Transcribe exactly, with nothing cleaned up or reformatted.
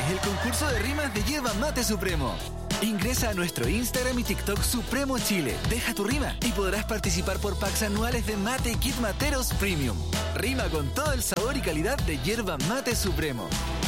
el concurso de rimas de Yerba Mate Supremo. Ingresa a nuestro Instagram y TikTok Supremo Chile. Deja tu rima y podrás participar por packs anuales de Mate Kit Materos Premium. Rima con todo el sabor y calidad de Yerba Mate Supremo.